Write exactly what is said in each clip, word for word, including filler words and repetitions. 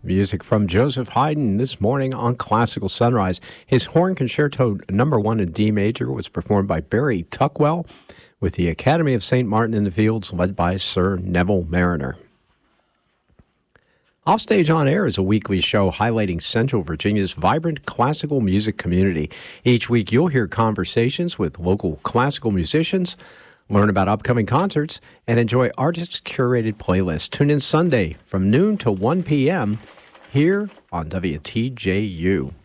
Music from Joseph Haydn this morning on Classical Sunrise. His Horn Concerto number one in D major was performed by Barry Tuckwell with the Academy of Saint Martin in the Fields, led by Sir Neville Mariner. Offstage on Air is a weekly show highlighting Central Virginia's vibrant classical music community. Each week you'll hear conversations with local classical musicians, learn about upcoming concerts, and enjoy artists' curated playlists. Tune in Sunday from noon to one p.m. here on W T J U.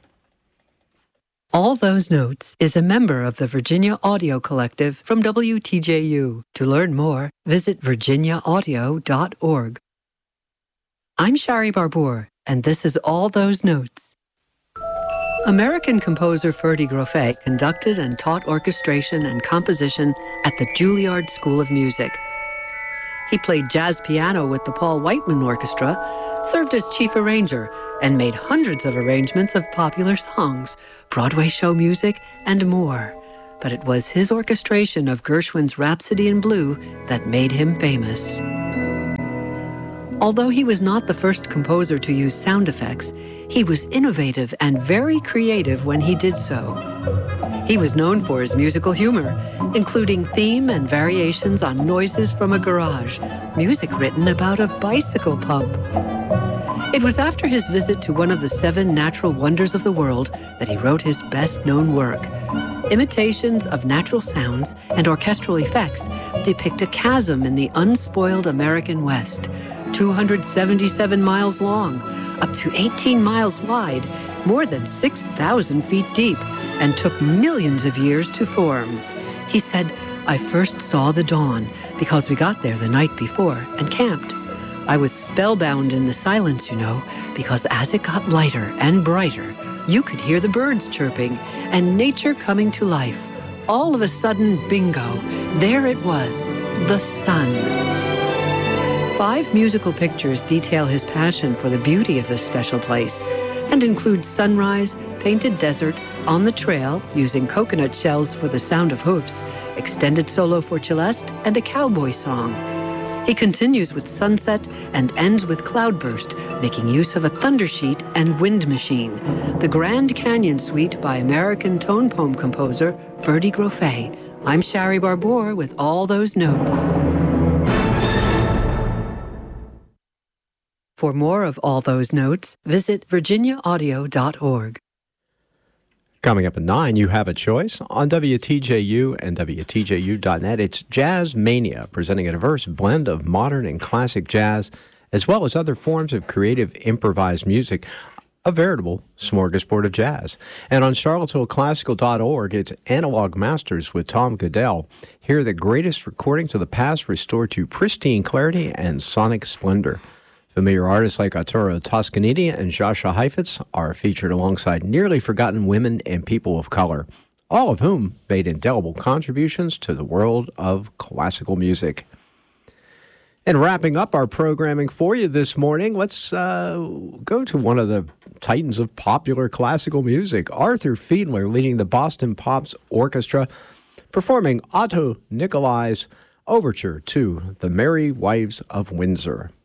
All Those Notes is a member of the Virginia Audio Collective from W T J U. To learn more, visit virginia audio dot org. I'm Shari Barbour, and this is All Those Notes. American composer Ferdy Grofé conducted and taught orchestration and composition at the Juilliard School of Music. He played jazz piano with the Paul Whiteman Orchestra, served as chief arranger, and made hundreds of arrangements of popular songs, Broadway show music, and more. But it was his orchestration of Gershwin's Rhapsody in Blue that made him famous. Although he was not the first composer to use sound effects, he was innovative and very creative when he did so. He was known for his musical humor, including theme and variations on Noises from a Garage, music written about a bicycle pump. It was after his visit to one of the seven natural wonders of the world that he wrote his best-known work. Imitations of natural sounds and orchestral effects depict a chasm in the unspoiled American West, two hundred seventy-seven miles long, up to eighteen miles wide, more than six thousand feet deep, and took millions of years to form. He said, "I first saw the dawn because we got there the night before and camped. I was spellbound in the silence, you know, because as it got lighter and brighter, you could hear the birds chirping and nature coming to life. All of a sudden, bingo, there it was, the sun." Five musical pictures detail his passion for the beauty of this special place and include Sunrise, Painted Desert, On the Trail, using coconut shells for the sound of hoofs, extended solo for celeste, and a cowboy song. He continues with Sunset and ends with Cloudburst, making use of a thunder sheet and wind machine. The Grand Canyon Suite by American tone poem composer Ferdy Grofé. I'm Shari Barbour with All Those Notes. For more of All Those Notes, visit virginia audio dot org. Coming up at nine, you have a choice. On W T J U and W T J U dot net, it's Jazz Mania, presenting a diverse blend of modern and classic jazz, as well as other forms of creative improvised music, a veritable smorgasbord of jazz. And on charlottesville classical dot org, it's Analog Masters with Tom Goodell. Hear the greatest recordings of the past restored to pristine clarity and sonic splendor. Familiar artists like Arturo Toscanini and Joshua Heifetz are featured alongside nearly forgotten women and people of color, all of whom made indelible contributions to the world of classical music. And wrapping up our programming for you this morning, let's uh, go to one of the titans of popular classical music, Arthur Fiedler, leading the Boston Pops Orchestra, performing Otto Nicolai's overture to The Merry Wives of Windsor.